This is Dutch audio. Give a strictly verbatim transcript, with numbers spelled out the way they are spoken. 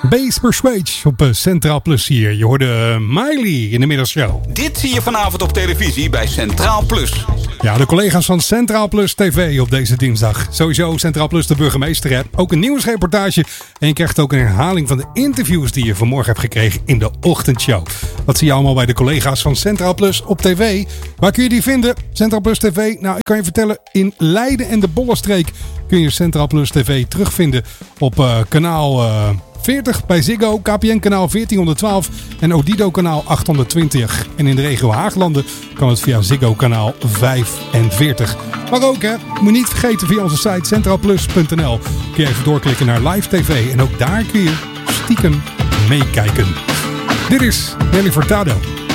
Base Persuade op Centraal Plus hier. Je hoorde uh, Miley in de middagshow. Dit zie je vanavond op televisie bij Centraal Plus. Ja, de collega's van Centraal Plus T V op deze dinsdag. Sowieso Centraal Plus de burgemeester. Hè? Ook een nieuwsreportage. En je krijgt ook een herhaling van de interviews die je vanmorgen hebt gekregen in de ochtendshow. Dat zie je allemaal bij de collega's van Centraal Plus op tv. Waar kun je die vinden? Centraal Plus T V. Nou, ik kan je vertellen, in Leiden en de Bollenstreek kun je Centraal Plus T V terugvinden op uh, kanaal Uh, veertig bij Ziggo, K P N kanaal veertienhonderdtwaalf en Odido kanaal achthonderdtwintig. En in de regio Haaglanden kan het via Ziggo kanaal vijfenveertig. Maar ook, hè, moet niet vergeten, via onze site centraalplus punt n l kun je even doorklikken naar live tv en ook daar kun je stiekem meekijken. Dit is Nelly Furtado.